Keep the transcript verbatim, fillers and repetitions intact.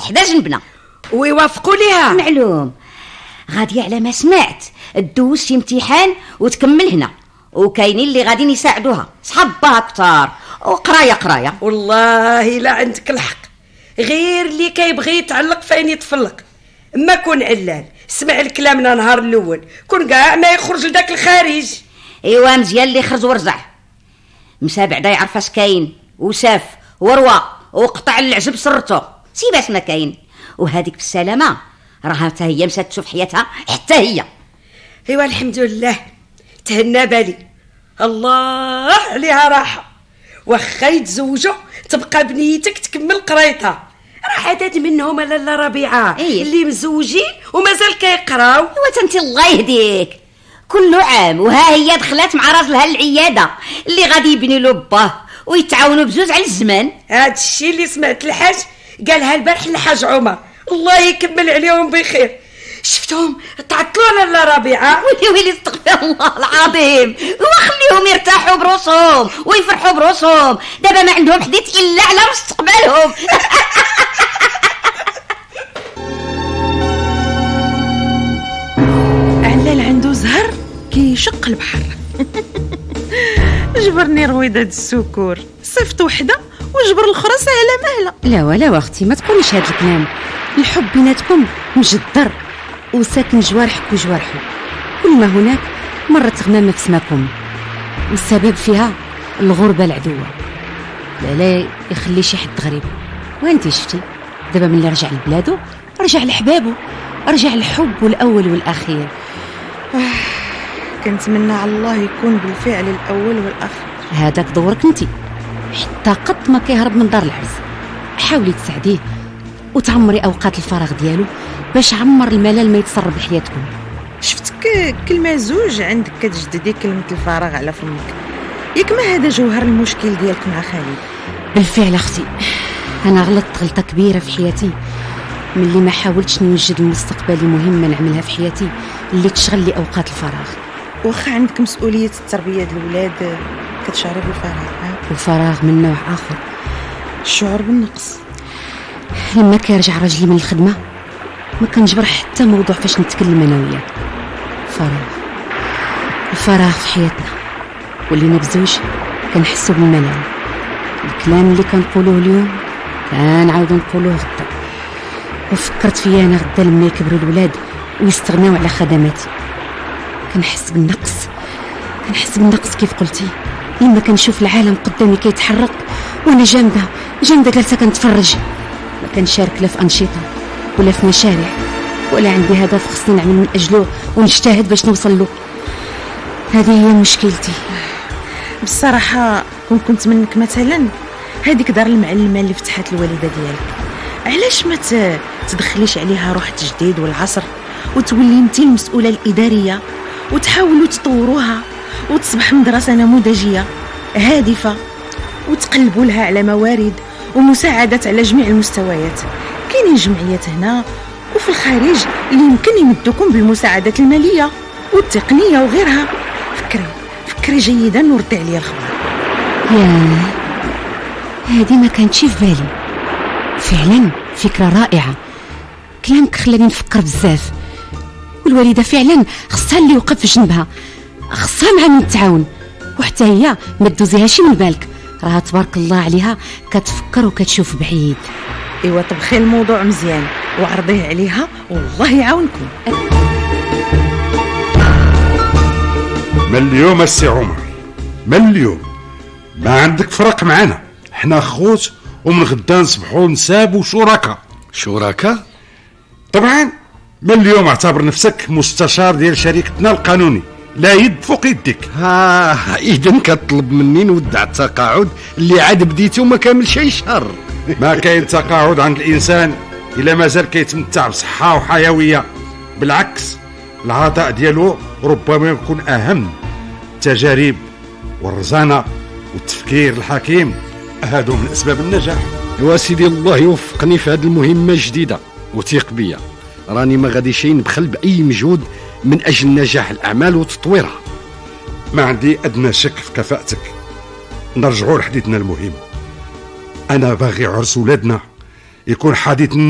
حدا جنبنا ويوافقوا ليها. معلوم غادي على ما سمعت تدوز شي امتحان وتكمل هنا، وكاينين اللي غاديين يساعدوها صحابها كتار وقرايه قرايه. والله لا عندك الحق، غير اللي كيبغي يتعلق فين يتفلق. ما كون علال سمع الكلامنا نهار الاول كون كاع ما يخرج لذاك الخارج. ايوا مزيان اللي خرج ورزع، مسا بعدا يعرف اش كاين وشاف وروى وقطع العجب سرته سيباش ما كاين. وهذيك بالسلامه راها حتى هي مشات تشوف حياتها حتى هي. ايوا الحمد لله تهنى بالي، الله عليها راحه. واخا يتزوجوا تبقى بنيتك تكمل قرايتها. راه عدد منهم لاله ربيعه إيه؟ اللي مزوجين ومازال كيقراو. ايوا تنتي الله يهديك، كل عام وها هي دخلت مع راجلها العياده اللي غادي يبني له باه ويتعاونوا بجوج على الزمان. هذا الشيء اللي سمعت الحاج قالها البارح الحاج عمر، الله يكمل عليهم بخير. شفتهم تعطلوا لاله ربيعه. ويلي ويلي استغفر الله العظيم، وخليهم يرتاحوا بروسهم ويفرحوا بروسهم، دابا ما عندهم حديث الا على مستقبلهم. علال عنده زهر كيشق البحر. جبرني رويدة السكور صيفط وحده وجبر الاخرى سهله مهله. لا ولا واختي ما تقوليش هاد الكلام، الحب بيناتكم مجدر وساكن جوارحك وجوارحو، كل ما هناك مرت غمامه في سماكم، والسبب فيها الغربه العدوه. لا لا يخلي شي حد غريب. وانتي شفتي دابا ملي رجع لبلادو رجع لحبابو، رجع الحب الاول والاخير. كنتمنى على الله يكون بالفعل الاول والاخير. هذاك دورك انتي، حتى قد ما كيهرب من دار العرس حاولي تساعديه وتعمري اوقات الفراغ ديالو باش عمر الملل ما يتسرب لحياتكم. شفتك كلمه زوج عندك كتجددي كلمه الفراغ على فمك. ياك ما هذا جوهر المشكل ديالك مع خالد؟ بالفعل اختي، انا غلطت غلطه كبيره في حياتي ملي ما حاولتش نوجد مستقبلي مهمه نعملها في حياتي اللي تشغل لي اوقات الفراغ. واخا عندك مسؤوليه التربيه ديال الاولاد كتشعري بالفراغ. الفراغ من نوع اخر، الشعور بالنقص. لما كيرجع راجلي من الخدمه ما كنجبر حتى موضوع فاش نتكلم انا وياه. فراغ، الفراغ في حياتنا ولينا بزوج كنحسوا بالملل. الكلام اللي كنقولوه اليوم كنعاودو نقولوه غدا. وفكرت فيا انا غدا لما يكبروا الولاد ويستغناو على خدماتي كنحس بالنقص، كنحس بالنقص كيف قلتي. لما كنشوف العالم قدامي كيتحرك وانا جامده جامده جالسه كنتفرج، ما كنشارك لا في انشطه ولا في مشاريع ولا عندي هدف خصني نعمل من اجله ونجتهد باش نوصل له. هذه هي مشكلتي. بصراحه كون كنت منك مثلا هذيك دار المعلمه اللي فتحت الوالده ديالك، علاش ما تدخليش عليها روح التجديد والعصر وتولي انت المسؤوله الاداريه وتحاولوا تطوروها وتصبح مدرسه نموذجيه هادفه وتقلبوا لها على موارد ومساعدات على جميع المستويات. كاينين جمعيات هنا وفي الخارج اللي يمكن يمدوكم بالمساعدات الماليه والتقنيه وغيرها. فكري فكري جيدا وردي عليا الخبر. يا هذه ما كانتش في بالي، فعلا فكره رائعه. كلامك خلاني نفكر بزاف، والوالده فعلا خصها اللي يوقف في جنبها، خصها معنا نتعاون، وحتى هي ما تدوزيهاش من بالك، راها تبارك الله عليها كتفكر وكتشوف بعيد. ايوا طبخي الموضوع مزيان وعرضيه عليها والله يعاونكم. من اليوم السي عمر، من اليوم ما عندك فرق معنا، حنا خوت ومن غدا نصبحوا نساب شركاء. شركاء؟ طبعا من اليوم اعتبر نفسك مستشار ديال شركتنا القانوني، لا يد فوق يدك. ها اذا كتطلب مني نودع التقاعد اللي عاد بديته وما كامل شي شهر. ما كاين تقاعد عند الانسان الا مازال كيتمتع بصحه وحيويه، بالعكس العطاء ديالو ربما يكون اهم. التجارب والرزانه والتفكير الحكيم هادو من اسباب النجاح. وسيدي الله يوفقني في هذه المهمه الجديده وثيق بيا، راني ما غاديش نبخل باي مجهود من اجل نجاح الاعمال وتطويرها. ما عندي ادنى شك في كفاءتك. نرجعوا لحديثنا المهم، انا باغي عرس ولادنا يكون حديث